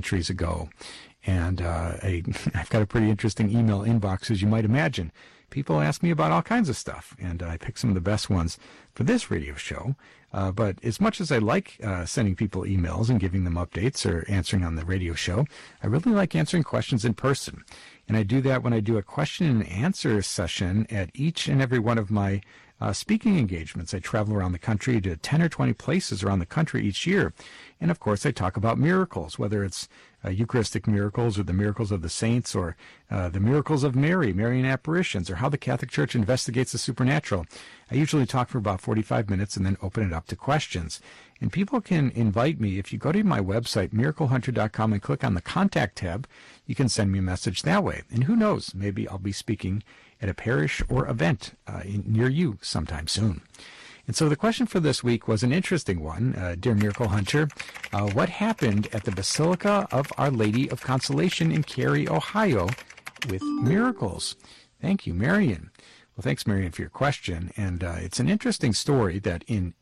centuries ago. And I've got a pretty interesting email inbox, as you might imagine. People ask me about all kinds of stuff, and I pick some of the best ones for this radio show. But as much as I like sending people emails and giving them updates or answering on the radio show, I really like answering questions in person. And I do that when I do a question and answer session at each and every one of my speaking engagements. I travel around the country to 10 or 20 places around the country each year. And of course, I talk about miracles, whether it's Eucharistic miracles or the miracles of the saints or the miracles of Mary, Marian apparitions, or how the Catholic Church investigates the supernatural. I usually talk for about 45 minutes and then open it up to questions. And people can invite me. If you go to my website, miraclehunter.com, and click on the Contact tab, you can send me a message that way. And who knows, maybe I'll be speaking at a parish or event near you sometime soon. And so the question for this week was an interesting one. Dear Miracle Hunter, what happened at the Basilica of Our Lady of Consolation in Cary, Ohio with miracles? Thank you, Marion. Well, thanks, Marion, for your question. And it's an interesting story that in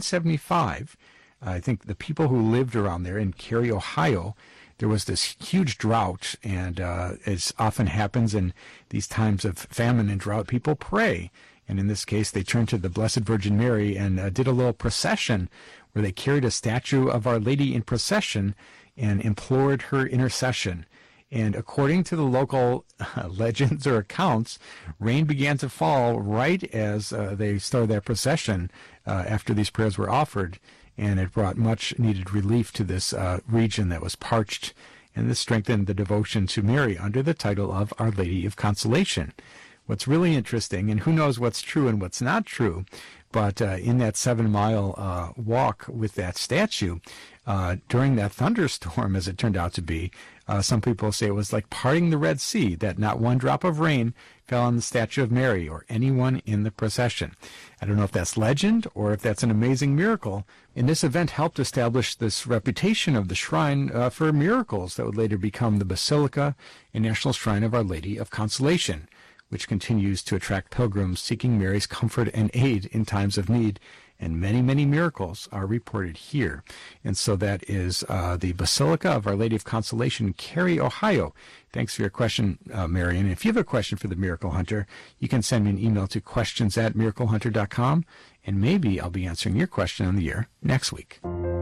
1875, I think the people who lived around there in Cary, Ohio, there was this huge drought, and as often happens in these times of famine and drought, people pray. And in this case, they turned to the Blessed Virgin Mary and did a little procession where they carried a statue of Our Lady in procession and implored her intercession. And according to the local legends or accounts, rain began to fall right as they started that procession after these prayers were offered. And it brought much needed relief to this region that was parched. And this strengthened the devotion to Mary under the title of Our Lady of Consolation. What's really interesting, and who knows what's true and what's not true, but in that 7-mile walk with that statue, during that thunderstorm, as it turned out to be, some people say it was like parting the Red Sea, that not one drop of rain fell on the statue of Mary or anyone in the procession. I don't know if that's legend or if that's an amazing miracle. And this event helped establish this reputation of the shrine for miracles that would later become the Basilica and National Shrine of Our Lady of Consolation, which continues to attract pilgrims seeking Mary's comfort and aid in times of need. And many, many miracles are reported here. And so that is the Basilica of Our Lady of Consolation in Cary, Ohio. Thanks for your question, Marion. If you have a question for the Miracle Hunter, you can send me an email to questions@miraclehunter.com, and maybe I'll be answering your question on the air next week.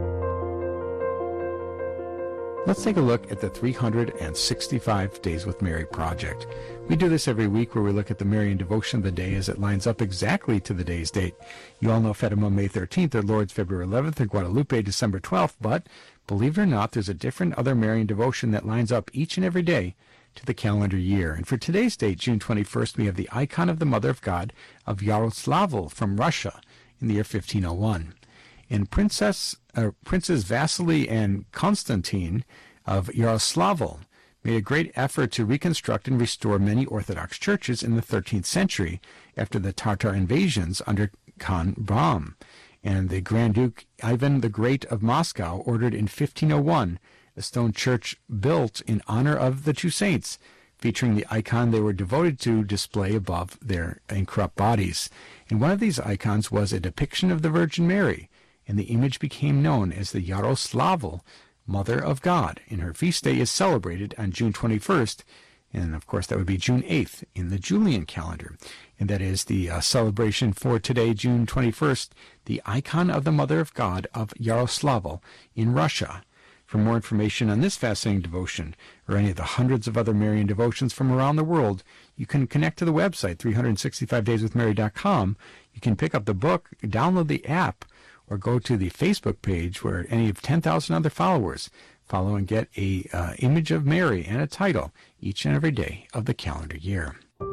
Let's take a look at the 365 Days with Mary project. We do this every week where we look at the Marian devotion of the day as it lines up exactly to the day's date. You all know Fatima May 13th, or Lourdes February 11th, or Guadalupe December 12th, but believe it or not, there's a different other Marian devotion that lines up each and every day to the calendar year. And for today's date, June 21st, we have the icon of the Mother of God of Yaroslavl from Russia in the year 1501. And Princes Vasily and Constantine of Yaroslavl made a great effort to reconstruct and restore many Orthodox churches in the 13th century after the Tatar invasions under Khan Brahm. And the Grand Duke Ivan the Great of Moscow ordered in 1501 a stone church built in honor of the two saints, featuring the icon they were devoted to display above their incorrupt bodies. And one of these icons was a depiction of the Virgin Mary, and the image became known as the Yaroslavl, Mother of God, and her feast day is celebrated on June 21st, and of course that would be June 8th in the Julian calendar. And that is the celebration for today, June 21st, the icon of the Mother of God of Yaroslavl in Russia. For more information on this fascinating devotion, or any of the hundreds of other Marian devotions from around the world, you can connect to the website, 365dayswithmary.com. You can pick up the book, download the app, or go to the Facebook page where any of 10,000 other followers follow and get a image of Mary and a title each and every day of the calendar year.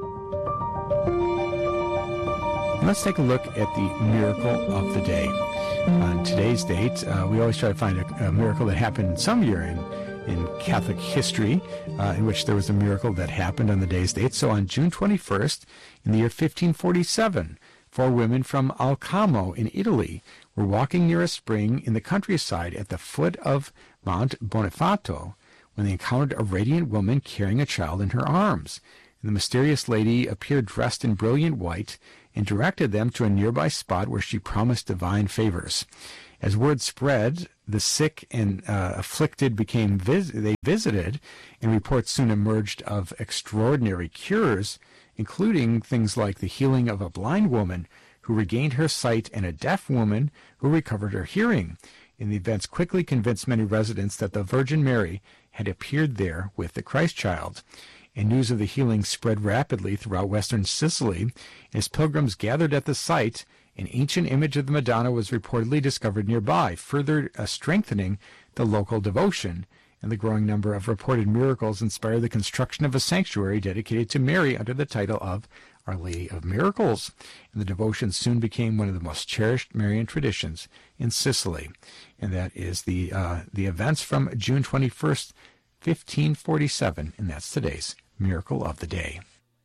And let's take a look at the miracle of the day. On today's date, we always try to find a miracle that happened some year in Catholic history, in which there was a miracle that happened on the day's date. So on June 21st, in the year 1547, 4 women from Alcamo in Italy were walking near a spring in the countryside at the foot of Mount Bonifato when they encountered a radiant woman carrying a child in her arms. And the mysterious lady appeared dressed in brilliant white and directed them to a nearby spot where she promised divine favors. As word spread, the sick and afflicted became visited, and reports soon emerged of extraordinary cures, including things like the healing of a blind woman who regained her sight and a deaf woman who recovered her hearing. And the events quickly convinced many residents that the Virgin Mary had appeared there with the Christ child. And news of the healing spread rapidly throughout western Sicily. As pilgrims gathered at the site, an ancient image of the Madonna was reportedly discovered nearby, further strengthening the local devotion. And the growing number of reported miracles inspired the construction of a sanctuary dedicated to Mary under the title of Our Lady of Miracles. And the devotion soon became one of the most cherished Marian traditions in Sicily. And that is the events from June 21st, 1547, and that's today's Miracle of the Day.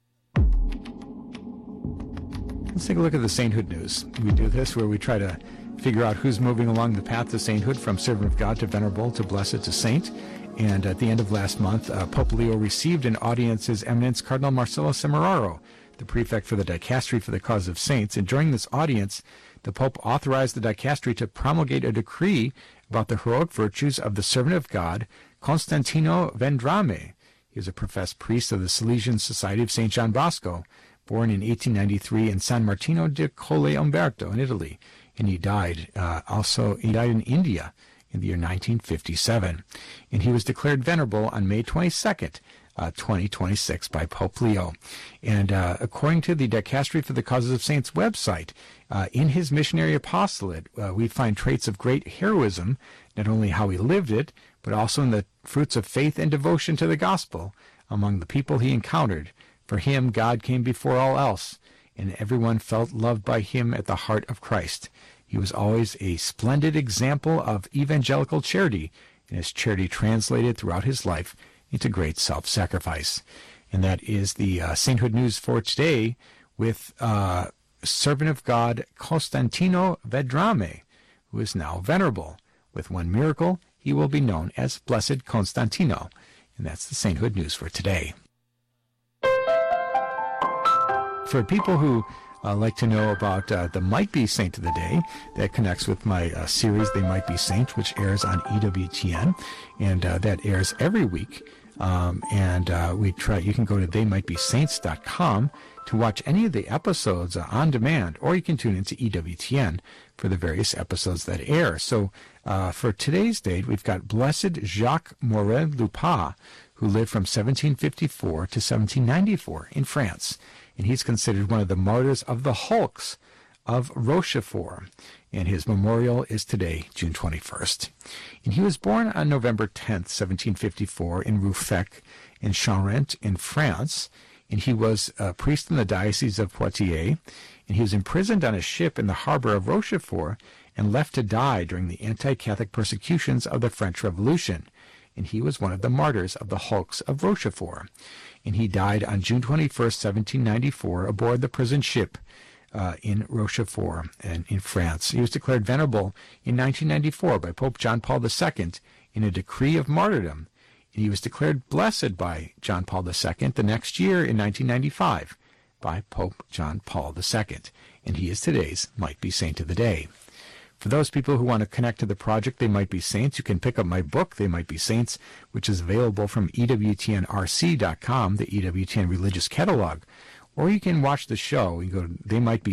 Let's take a look at the sainthood news. We do this where we try to figure out who's moving along the path to sainthood, from servant of God to venerable to blessed to saint. And at the end of last month, Pope Leo received an audience His Eminence Cardinal Marcello Semeraro, the prefect for the Dicastery for the Cause of Saints. And during this audience, the Pope authorized the Dicastery to promulgate a decree about the heroic virtues of the servant of God, Constantino Vendrame. He was a professed priest of the Salesian Society of St. John Bosco, born in 1893 in San Martino di Colle Umberto in Italy. And he died in India in the year 1957. And he was declared venerable on May 22nd, 2026 by Pope Leo. And according to the Dicastery for the Causes of Saints website, in his missionary apostolate, we find traits of great heroism, not only how he lived it, but also in the fruits of faith and devotion to the gospel among the people he encountered. For him, God came before all else, and everyone felt loved by him at the heart of Christ. He was always a splendid example of evangelical charity, and his charity translated throughout his life into great self-sacrifice. And that is the sainthood news for today with servant of God Costantino Vendrame, who is now venerable. With one miracle, he will be known as Blessed Constantino. And that's the sainthood news for today. For people who like to know about the Might Be Saint of the Day, that connects with my series, They Might Be Saint, which airs on EWTN, and that airs every week. You can go to theymightbesaints.com to watch any of the episodes on demand, or you can tune into EWTN for the various episodes that air. So for today's date, we've got Blessed Jacques Morel Lupas, who lived from 1754 to 1794 in France. And he's considered one of the martyrs of the hulks of Rochefort. And his memorial is today, June 21st. And he was born on November 10th, 1754, in Ruffec, in Charente, in France. And he was a priest in the Diocese of Poitiers. And he was imprisoned on a ship in the harbor of Rochefort and left to die during the anti-Catholic persecutions of the French Revolution. And he was one of the martyrs of the hulks of Rochefort. And he died on June 21st, 1794, aboard the prison ship in Rochefort and in France. He was declared venerable in 1994 by Pope John Paul II in a decree of martyrdom. And he was declared blessed by John Paul II the next year in 1995 by Pope John Paul II. And he is today's Might Be Saint of the Day. For those people who want to connect to the project They Might Be Saints, you can pick up my book, They Might Be Saints, which is available from EWTNRC.com, the EWTN Religious Catalog. Or you can watch the show. You go to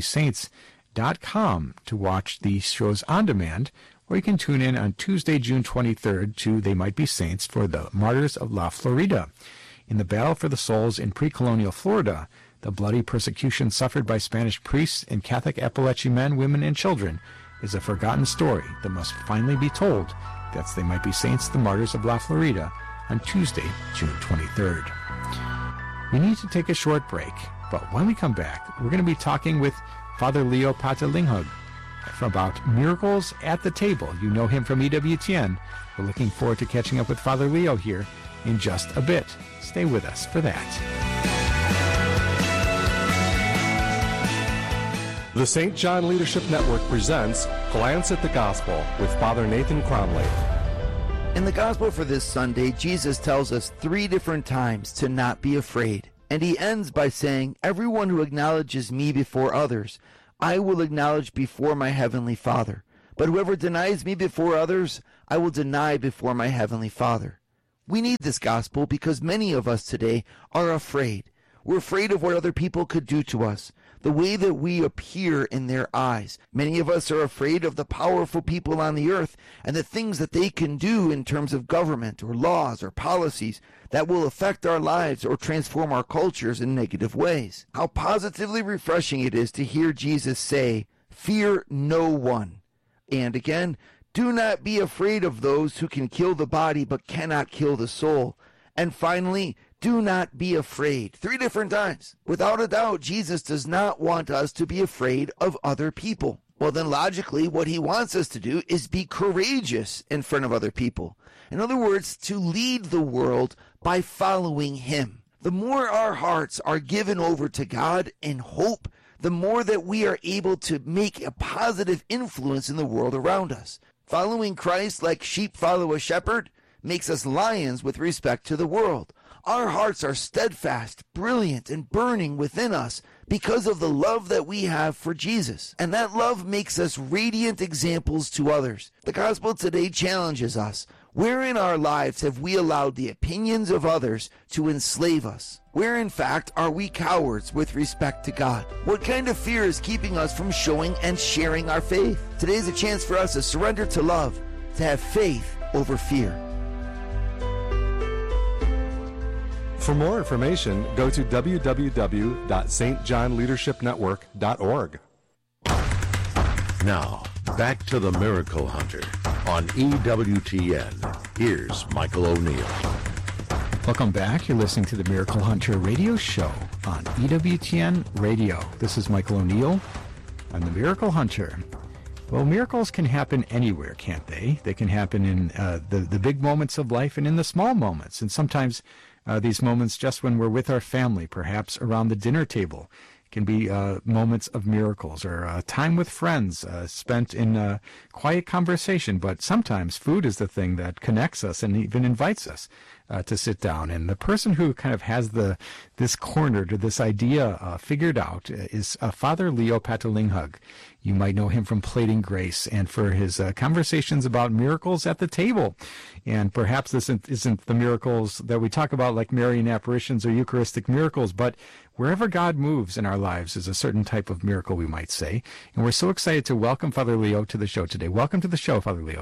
theymightbesaints.com to watch the shows on demand. Or you can tune in on Tuesday, June 23rd to They Might Be Saints for the Martyrs of La Florida. In the battle for the souls in pre-colonial Florida, the bloody persecution suffered by Spanish priests and Catholic Appalachian men, women, and children is a forgotten story that must finally be told. That's They Might Be Saints, the Martyrs of La Florida, on Tuesday, June 23rd. We need to take a short break, but when we come back, we're going to be talking with Father Leo Patalinghug about miracles at the table. You know him from EWTN. We're looking forward to catching up with Father Leo here in just a bit. Stay with us for that. The St. John Leadership Network presents Glance at the Gospel with Father Nathan Cromley. In the Gospel for this Sunday, Jesus tells us 3 different times to not be afraid. And he ends by saying, "Everyone who acknowledges me before others, I will acknowledge before my heavenly Father." But whoever denies me before others, I will deny before my heavenly Father. We need this gospel because many of us today are afraid. We're afraid of what other people could do to us, the way that we appear in their eyes. Many of us are afraid of the powerful people on the earth and the things that they can do in terms of government or laws or policies that will affect our lives or transform our cultures in negative ways. How positively refreshing it is to hear Jesus say, "Fear no one." And again, "Do not be afraid of those who can kill the body but cannot kill the soul." And finally, "Do not be afraid." 3 different times. Without a doubt, Jesus does not want us to be afraid of other people. Well, then logically, what he wants us to do is be courageous in front of other people. In other words, to lead the world by following him. The more our hearts are given over to God in hope, the more that we are able to make a positive influence in the world around us. Following Christ like sheep follow a shepherd makes us lions with respect to the world. Our hearts are steadfast, brilliant, and burning within us because of the love that we have for Jesus. And that love makes us radiant examples to others. The gospel today challenges us. Where in our lives have we allowed the opinions of others to enslave us? Where, in fact, are we cowards with respect to God? What kind of fear is keeping us from showing and sharing our faith? Today is a chance for us to surrender to love, to have faith over fear. For more information, go to www.stjohnleadershipnetwork.org. Now, back to the Miracle Hunter on EWTN. Here's Michael O'Neill. Welcome back. You're listening to the Miracle Hunter radio show on EWTN Radio. This is Michael O'Neill. I'm the Miracle Hunter. Well, miracles can happen anywhere, can't they? They can happen in the big moments of life and in the small moments. And sometimes these moments just when we're with our family, perhaps around the dinner table, can be moments of miracles, or time with friends spent in quiet conversation. But sometimes food is the thing that connects us and even invites us to sit down. And the person who kind of has this cornered, or this idea figured out, is Father Leo Patalinghug. You might know him from Plating Grace and for his conversations about miracles at the table. And perhaps this isn't the miracles that we talk about like Marian apparitions or Eucharistic miracles, but wherever God moves in our lives is a certain type of miracle, we might say. And we're so excited to welcome Father Leo to the show today. Welcome to the show, Father Leo.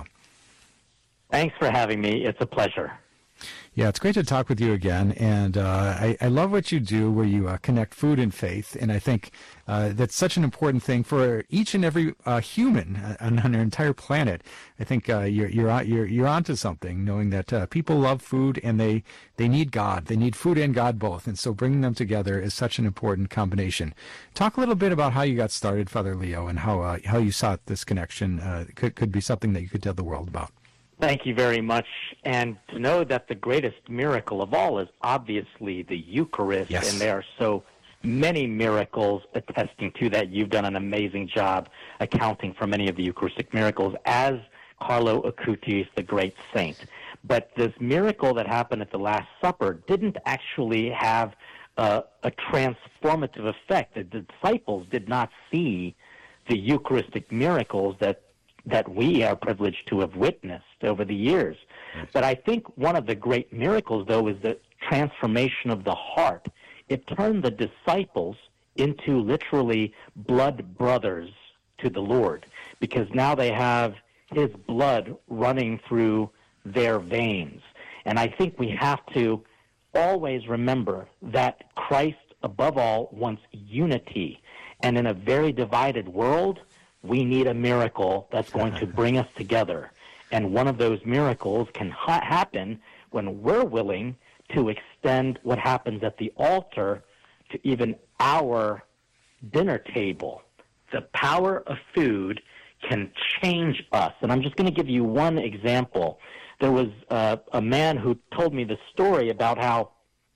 Thanks for having me. It's a pleasure. Yeah, it's great to talk with you again, and I love what you do where you connect food and faith, and I think that's such an important thing for each and every human on our entire planet. I think you're onto something, knowing that people love food and they need God. They need food and God both, and so bringing them together is such an important combination. Talk a little bit about how you got started, Father Leo, and how you saw this connection could be something that you could tell the world about. Thank you very much. And to know that the greatest miracle of all is obviously the Eucharist, yes. And there are so many miracles attesting to that. You've done an amazing job accounting for many of the Eucharistic miracles, as Carlo Acutis, the great saint. But this miracle that happened at the Last Supper didn't actually have a transformative effect. The disciples did not see the Eucharistic miracles that we are privileged to have witnessed over the years. Yes. But I think one of the great miracles, though, is the transformation of the heart. It turned the disciples into literally blood brothers to the Lord, because now they have his blood running through their veins. And I think we have to always remember that Christ, above all, wants unity. And in a very divided world, we need a miracle that's going to bring us together. And one of those miracles can happen when we're willing to extend what happens at the altar to even our dinner table. The power of food can change us. And I'm just going to give you one example. There was a man who told me the story about how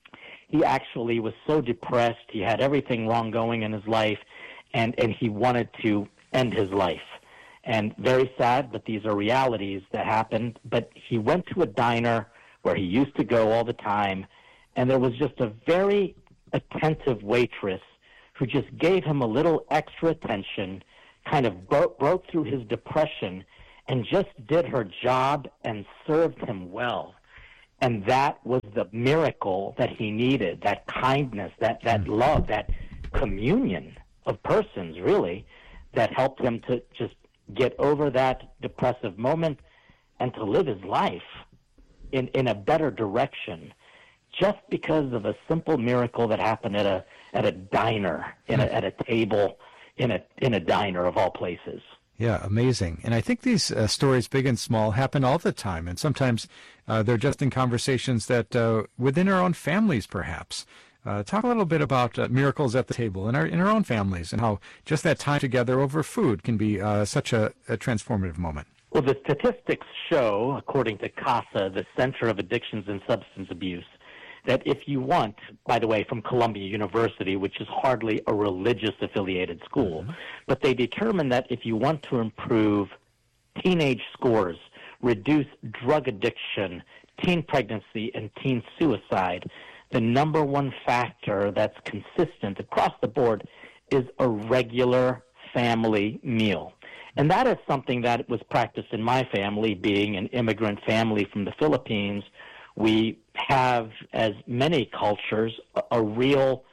he actually was so depressed, he had everything wrong going in his life, and he wanted to end his life. And very sad, but these are realities that happened. But he went to a diner where he used to go all the time, and there was just a very attentive waitress who just gave him a little extra attention, kind of broke through his depression, and just did her job and served him well. And that was the miracle that he needed, that kindness, that love, that communion of persons, really, that helped him to just get over that depressive moment and to live his life in a better direction, just because of a simple miracle that happened at a diner, at a table, in a diner of all places. Yeah, amazing. And I think these stories, big and small, happen all the time. And sometimes they're just in conversations that within our own families, perhaps. Talk a little bit about miracles at the table in our own families and how just that time together over food can be such a transformative moment. Well, the statistics show, according to CASA, the Center of Addictions and Substance Abuse, that if you want, by the way, from Columbia University, which is hardly a religious-affiliated school, but they determined that if you want to improve teenage scores, reduce drug addiction, teen pregnancy, and teen suicide, the number one factor that's consistent across the board is a regular family meal. And that is something that was practiced in my family, being an immigrant family from the Philippines. We have, as many cultures, a real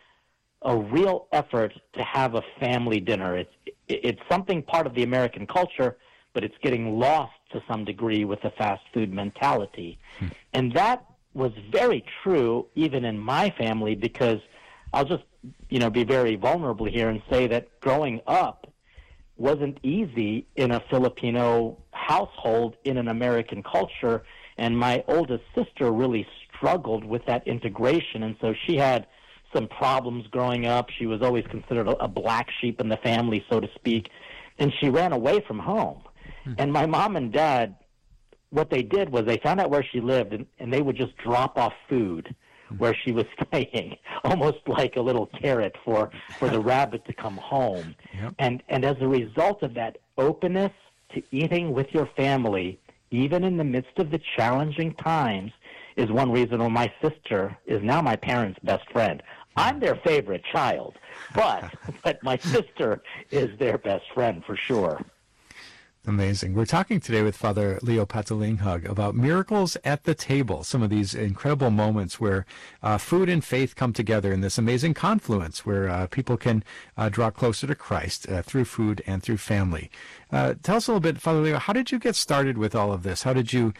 effort to have a family dinner. It's something part of the American culture, but it's getting lost to some degree with the fast food mentality. And that was very true even in my family, because I'll just, be very vulnerable here and say that growing up wasn't easy in a Filipino household in an American culture, and my oldest sister really struggled with that integration, and so she had some problems growing up. She was always considered a black sheep in the family, so to speak, and she ran away from home. And my mom and dad, what they did was they found out where she lived, and they would just drop off food where she was staying, almost like a little carrot for the rabbit to come home. Yep. And as a result of that openness to eating with your family, even in the midst of the challenging times, is one reason why my sister is now my parents' best friend. I'm their favorite child, but my sister is their best friend for sure. Amazing. We're talking today with Father Leo Patalinghug about miracles at the table, some of these incredible moments where food and faith come together in this amazing confluence where people can draw closer to Christ through food and through family. Tell us a little bit, Father Leo, how did you get started with all of this? How did you,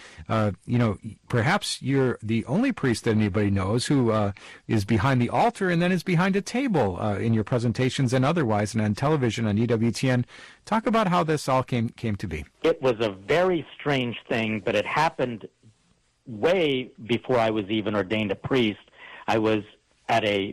perhaps you're the only priest that anybody knows who is behind the altar and then is behind a table in your presentations and otherwise and on television on EWTN. Talk about how this all came to be. It was a very strange thing, but it happened way before I was even ordained a priest. I was at a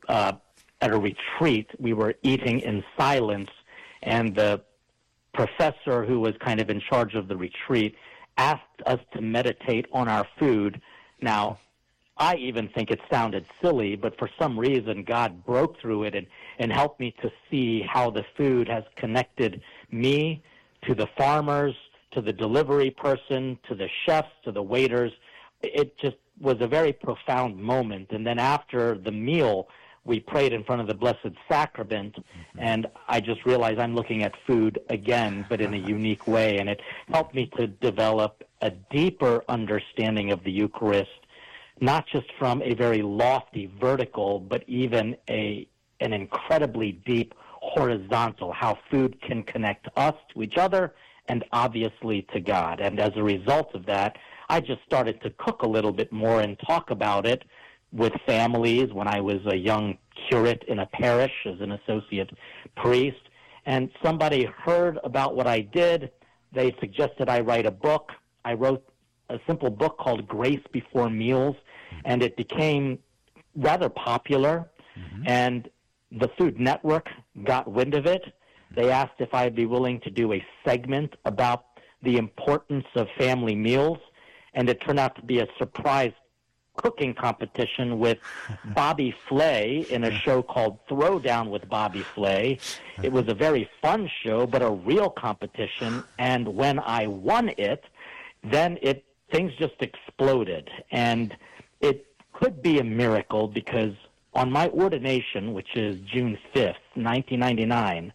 retreat. We were eating in silence, and the professor who was kind of in charge of the retreat asked us to meditate on our food. Now, I even think it sounded silly, but for some reason God broke through it and helped me to see how the food has connected me to the farmers, to the delivery person, to the chefs, to the waiters. It just was a very profound moment. And then after the meal, we prayed in front of the Blessed Sacrament, and I just realized I'm looking at food again, but in a unique way. And it helped me to develop a deeper understanding of the Eucharist, not just from a very lofty vertical, but even an incredibly deep horizontal, how food can connect us to each other and obviously to God. And as a result of that, I just started to cook a little bit more and talk about it with families when I was a young curate in a parish as an associate priest. And somebody heard about what I did. They suggested I write a book. I wrote a simple book called Grace Before Meals, and it became rather popular. And the Food Network got wind of it. They asked if I'd be willing to do a segment about the importance of family meals, and it turned out to be a surprise cooking competition with Bobby Flay in a show called Throwdown with Bobby Flay. It was a very fun show, but a real competition, and when I won it, then things just exploded. And it could be a miracle because on my ordination, which is June 5th, 1999,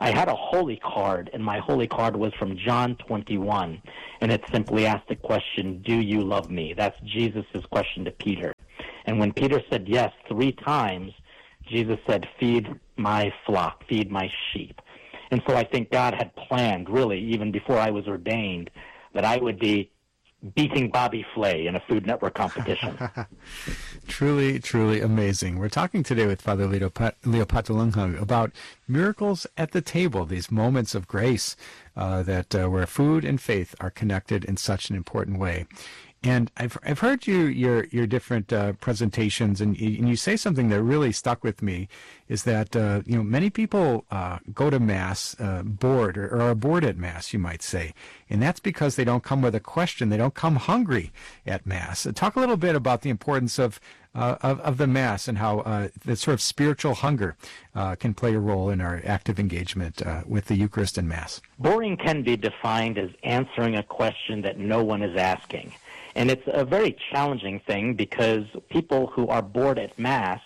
I had a holy card, and my holy card was from John 21, and it simply asked the question, do you love me? That's Jesus' question to Peter. And when Peter said yes 3 times, Jesus said, feed my flock, feed my sheep. And so I think God had planned, really, even before I was ordained, that I would be beating Bobby Flay in a Food Network competition. Truly, truly amazing. We're talking today with Father Leo Patalinghug about miracles at the table, these moments of grace where food and faith are connected in such an important way. And I've heard your different presentations, and you say something that really stuck with me, is that many people go to Mass bored or are bored at Mass, you might say, and that's because they don't come with a question, they don't come hungry at Mass. Talk a little bit about the importance of the Mass and how the sort of spiritual hunger can play a role in our active engagement with the Eucharist and Mass. Boring can be defined as answering a question that no one is asking. And it's a very challenging thing because people who are bored at Mass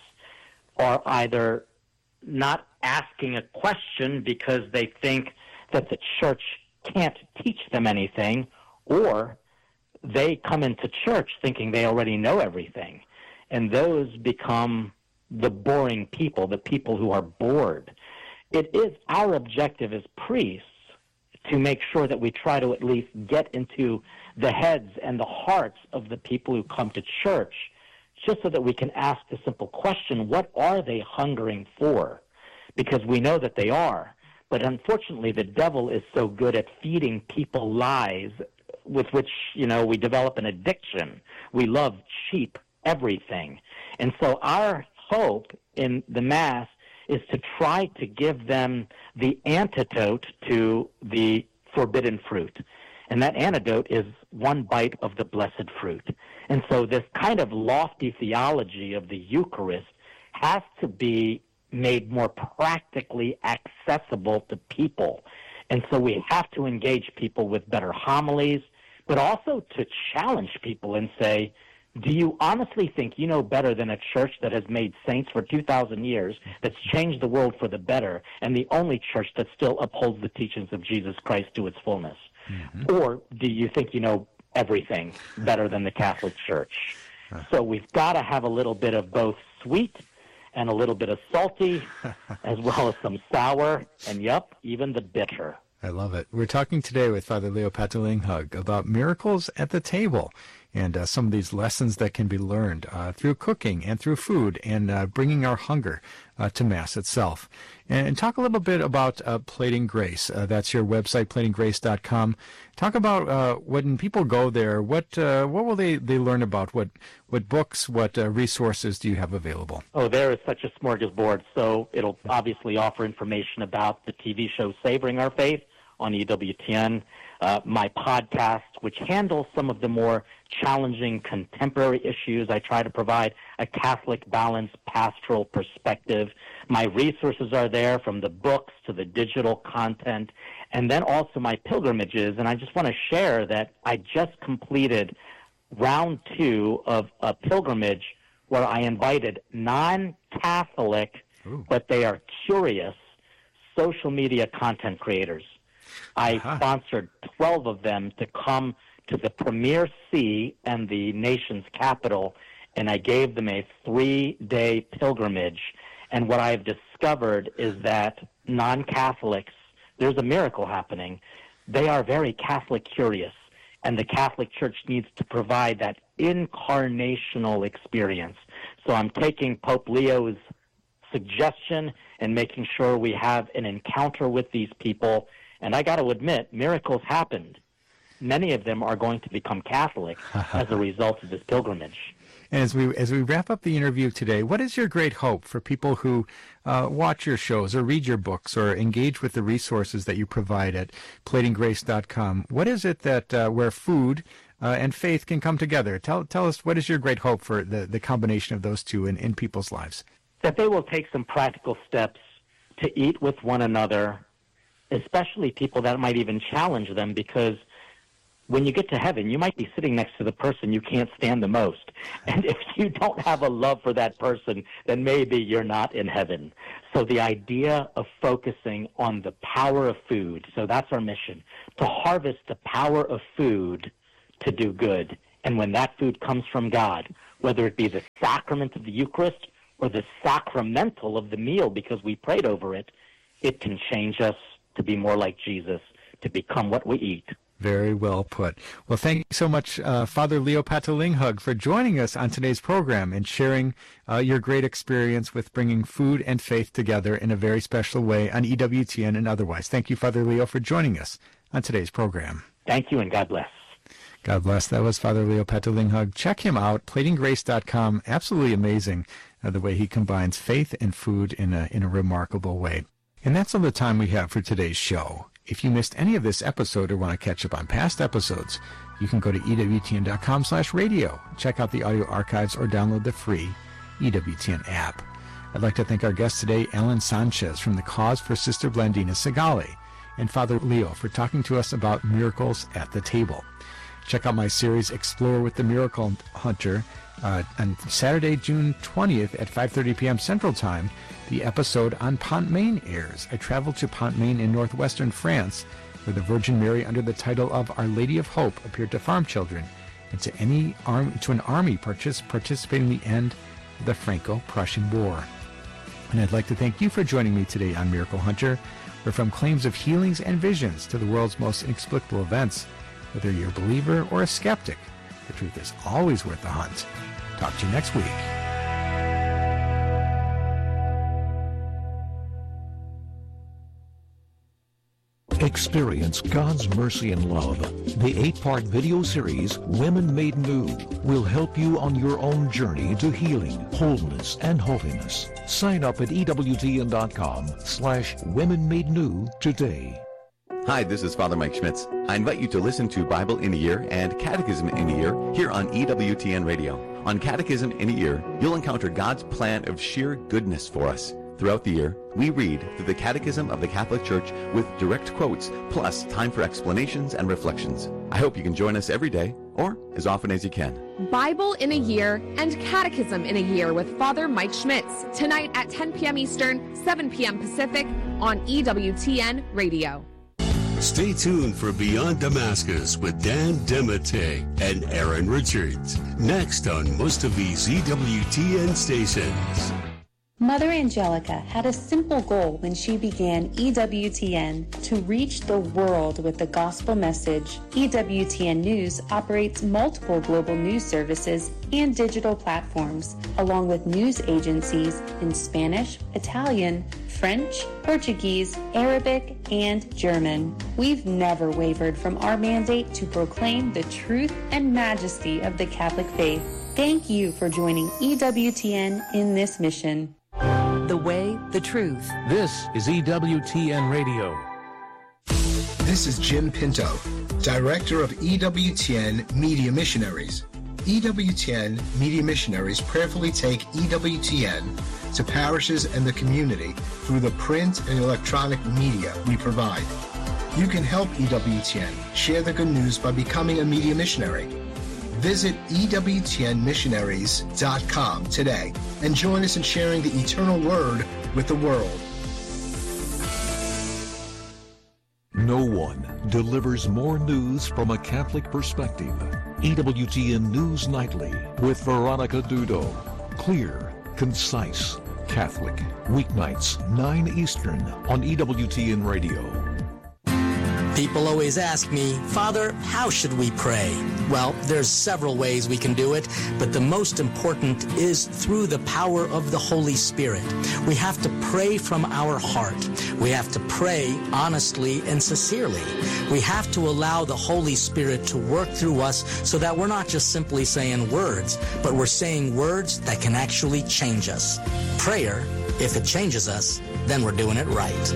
are either not asking a question because they think that the church can't teach them anything, or they come into church thinking they already know everything. And those become the boring people, the people who are bored. It is our objective as priests to make sure that we try to at least get into the heads and the hearts of the people who come to church, just so that we can ask the simple question, what are they hungering for? Because we know that they are. But unfortunately, the devil is so good at feeding people lies with which, we develop an addiction. We love cheap everything. And so our hope in the Mass is to try to give them the antidote to the forbidden fruit. And that antidote is one bite of the blessed fruit. And so this kind of lofty theology of the Eucharist has to be made more practically accessible to people. And so we have to engage people with better homilies, but also to challenge people and say, do you honestly think you know better than a church that has made saints for 2,000 years, that's changed the world for the better, and the only church that still upholds the teachings of Jesus Christ to its fullness? Mm-hmm. Or do you think you know everything better than the Catholic Church? So we've got to have a little bit of both sweet and a little bit of salty, as well as some sour, and even the bitter. I love it. We're talking today with Father Leo Patalinghug about miracles at the table and some of these lessons that can be learned through cooking and through food and bringing our hunger to Mass itself. And talk a little bit about Plating Grace. That's your website, platinggrace.com. Talk about when people go there, what will they learn about? What books, what resources do you have available? Oh, there is such a smorgasbord. So it'll obviously offer information about the TV show Savoring Our Faith on EWTN, my podcast, which handles some of the more challenging contemporary issues. I try to provide a Catholic balanced pastoral perspective. My resources are there, from the books to the digital content, and then also my pilgrimages. And I just want to share that I just completed round 2 of a pilgrimage where I invited non-Catholic, but they are curious, social media content creators. I sponsored 12 of them to come to the Premier See and the nation's capital, and I gave them a 3-day pilgrimage. And what I've discovered is that non-Catholics, there's a miracle happening. They are very Catholic curious, and the Catholic Church needs to provide that incarnational experience. So I'm taking Pope Leo's suggestion and making sure we have an encounter with these people. And I got to admit, miracles happened. Many of them are going to become Catholic as a result of this pilgrimage. And as we wrap up the interview today, what is your great hope for people who watch your shows or read your books or engage with the resources that you provide at platinggrace.com? What is it that where food and faith can come together? Tell us, what is your great hope for the combination of those two in people's lives? That they will take some practical steps to eat with one another, especially people that might even challenge them, because when you get to heaven, you might be sitting next to the person you can't stand the most. And if you don't have a love for that person, then maybe you're not in heaven. So the idea of focusing on the power of food, so that's our mission, to harvest the power of food to do good. And when that food comes from God, whether it be the sacrament of the Eucharist or the sacramental of the meal because we prayed over it, it can change us to be more like Jesus, to become what we eat. Very well put. Well, thank you so much, Father Leo Patalinghug, for joining us on today's program and sharing your great experience with bringing food and faith together in a very special way on EWTN and otherwise. Thank you, Father Leo, for joining us on today's program. Thank you, and God bless. God bless. That was Father Leo Patalinghug. Check him out, platinggrace.com. Absolutely amazing the way he combines faith and food in a remarkable way. And that's all the time we have for today's show. If you missed any of this episode or want to catch up on past episodes, you can go to EWTN.com/radio, check out the audio archives, or download the free EWTN app. I'd like to thank our guest today, Ellen Sanchez from the Cause for Sister Blandina Segali, and Father Leo for talking to us about miracles at the table. Check out my series, Explore with the Miracle Hunter, on Saturday, June 20th at 5:30 p.m. Central Time. The episode on Pont-Main airs. I traveled to Pont-Main in northwestern France, where the Virgin Mary, under the title of Our Lady of Hope, appeared to farm children and to an army participating in the end of the Franco-Prussian War. And I'd like to thank you for joining me today on Miracle Hunter, where from claims of healings and visions to the world's most inexplicable events, whether you're a believer or a skeptic, the truth is always worth the hunt. Talk to you next week. Experience God's mercy and love. The 8-part video series, Women Made New, will help you on your own journey to healing, wholeness, and holiness. Sign up at EWTN.com/WomenMadeNew today. Hi, this is Father Mike Schmitz. I invite you to listen to Bible in a Year and Catechism in a Year here on EWTN Radio. On Catechism in a Year, you'll encounter God's plan of sheer goodness for us. Throughout the year, we read through the Catechism of the Catholic Church with direct quotes, plus time for explanations and reflections. I hope you can join us every day, or as often as you can. Bible in a Year and Catechism in a Year with Father Mike Schmitz, tonight at 10 p.m. Eastern, 7 p.m. Pacific, on EWTN Radio. Stay tuned for Beyond Damascus with Dan Demete and Aaron Richards, next on most of these EWTN stations. Mother Angelica had a simple goal when she began EWTN: to reach the world with the gospel message. EWTN News operates multiple global news services and digital platforms, along with news agencies in Spanish, Italian, French, Portuguese, Arabic, and German. We've never wavered from our mandate to proclaim the truth and majesty of the Catholic faith. Thank you for joining EWTN in this mission. The way, the truth. This is EWTN Radio. This is Jim Pinto, Director of EWTN Media Missionaries. EWTN Media Missionaries prayerfully take EWTN to parishes and the community through the print and electronic media we provide. You can help EWTN share the good news by becoming a media missionary. Visit EWTNmissionaries.com today and join us in sharing the eternal word with the world. No one delivers more news from a Catholic perspective. EWTN News Nightly with Veronica Dudo. Clear, concise, Catholic. Weeknights, 9 Eastern on EWTN Radio. People always ask me, Father, how should we pray? Well, there's several ways we can do it, but the most important is through the power of the Holy Spirit. We have to pray from our heart. We have to pray honestly and sincerely. We have to allow the Holy Spirit to work through us so that we're not just simply saying words, but we're saying words that can actually change us. Prayer, if it changes us, then we're doing it right.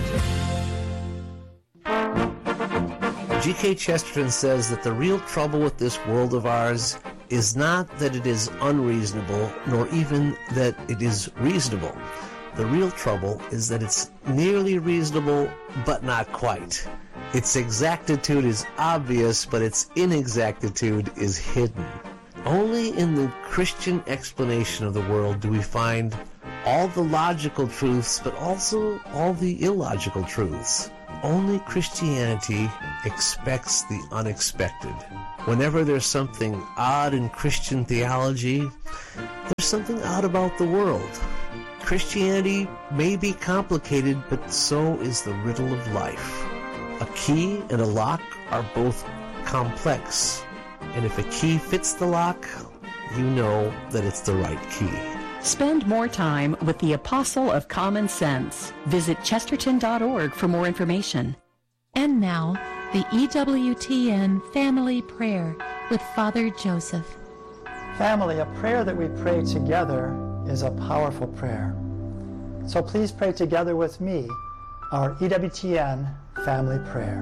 G.K. Chesterton says that the real trouble with this world of ours is not that it is unreasonable, nor even that it is reasonable, The real trouble is that it's nearly reasonable, but not quite. Its exactitude is obvious, but its inexactitude is hidden. Only in the Christian explanation of the world do we find all the logical truths, but also all the illogical truths. Only Christianity expects the unexpected. Whenever there's something odd in Christian theology, there's something odd about the world. Christianity may be complicated, but so is the riddle of life. A key and a lock are both complex, and if a key fits the lock, you know that it's the right key. Spend more time with the Apostle of Common Sense. Visit Chesterton.org for more information. And now, the EWTN Family Prayer with Father Joseph. Family, a prayer that we pray together is a powerful prayer. So please pray together with me our EWTN Family Prayer.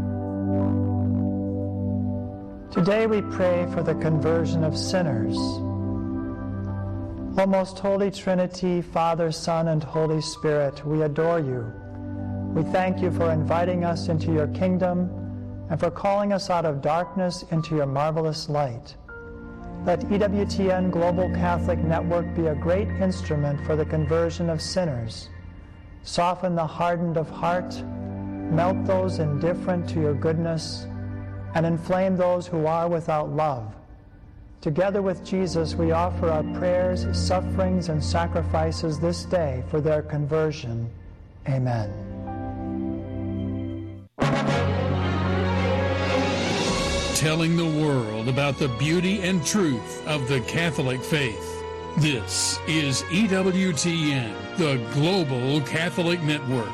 Today we pray for the conversion of sinners. O most holy Trinity, Father, Son, and Holy Spirit, we adore you. We thank you for inviting us into your kingdom and for calling us out of darkness into your marvelous light. Let EWTN Global Catholic Network be a great instrument for the conversion of sinners. Soften the hardened of heart, melt those indifferent to your goodness, and inflame those who are without love. Together with Jesus, we offer our prayers, sufferings, and sacrifices this day for their conversion. Amen. Telling the world about the beauty and truth of the Catholic faith. This is EWTN, the Global Catholic Network.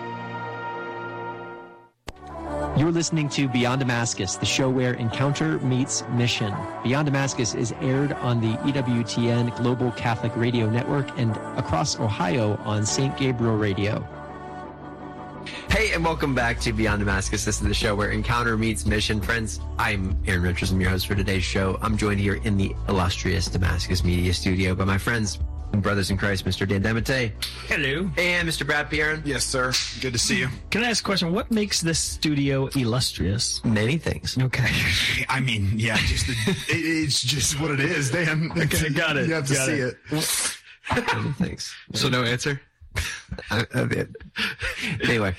You're listening to Beyond Damascus, the show where encounter meets mission. Beyond Damascus is aired on the EWTN Global Catholic Radio Network and across Ohio on St. Gabriel Radio. Hey, and welcome back to Beyond Damascus. This is the show where encounter meets mission. Friends, I'm Aaron Richards. I'm your host for today's show. I'm joined here in the illustrious Damascus Media Studio by my friends and brothers in Christ, Mr. Dan Demete. Hello. And Mr. Brad Pierre. Yes, sir. Good to see you. Can I ask a question? What makes this studio illustrious? Many things. Okay. I mean, yeah, it's just what it is, Dan. Okay, got it. You have to see it. Many things. So no answer? Anyway,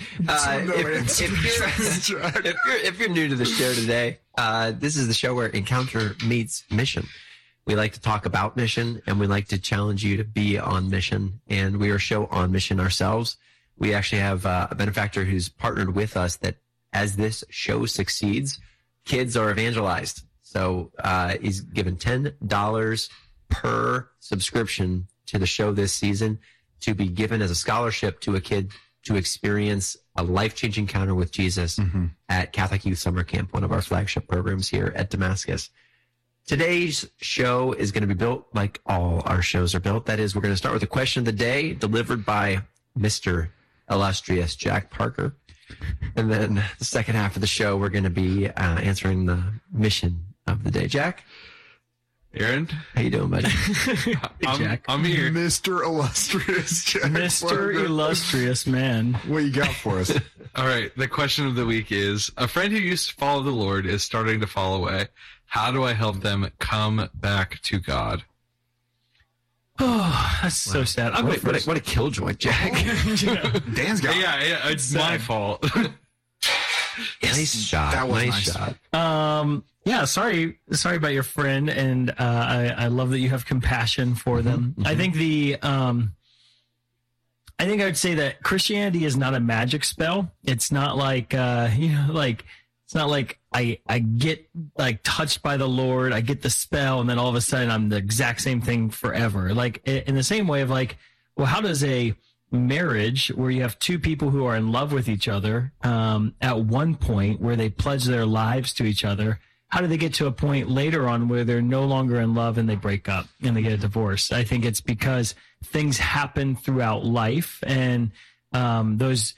if you're new to the show today, this is the show where encounter meets mission. We like to talk about mission, and we like to challenge you to be on mission. And we are a show on mission ourselves. We actually have a benefactor who's partnered with us that as this show succeeds, kids are evangelized. So he's given $10 per subscription to the show this season to be given as a scholarship to a kid to experience a life-changing encounter with Jesus at Catholic Youth Summer Camp, one of our flagship programs here at Damascus. Today's show is going to be built like all our shows are built. That is, we're going to start with a question of the day delivered by Mr. Illustrious Jack Parker. And then the second half of the show, we're going to be answering the mission of the day. Jack? Aaron? How you doing, buddy? Jack. I'm here. Mr. Illustrious Jack Mr. Parker. Illustrious man. What you got for us? All right. The question of the week is, a friend who used to follow the Lord is starting to fall away. How do I help them come back to God? Oh, that's so sad. What a killjoy, Jack. Dan's got it. Yeah, it's my fault. Yes, nice shot. That was nice shot. Yeah, sorry about your friend, and I love that you have compassion for them. I think I would say that Christianity is not a magic spell. It's not like it's not like I get like touched by the Lord, I get the spell, and then all of a sudden I'm the exact same thing forever. Like in the same way of like, well, how does a marriage where you have two people who are in love with each other at one point where they pledge their lives to each other, how do they get to a point later on where they're no longer in love and they break up and they get a divorce? I think it's because things happen throughout life, and those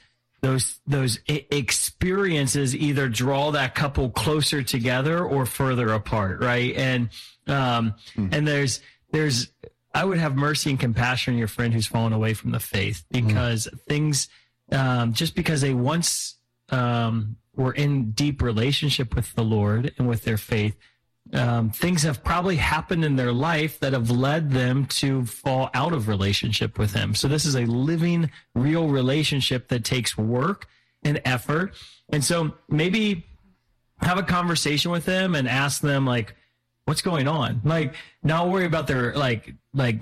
experiences either draw that couple closer together or further apart, right? And and there's I would have mercy and compassion on your friend who's fallen away from the faith, because things, just because they once were in deep relationship with the Lord and with their faith, things have probably happened in their life that have led them to fall out of relationship with Him. So this is a living, real relationship that takes work and effort. And so maybe have a conversation with them and ask them, like, what's going on? Like, not worry about their, like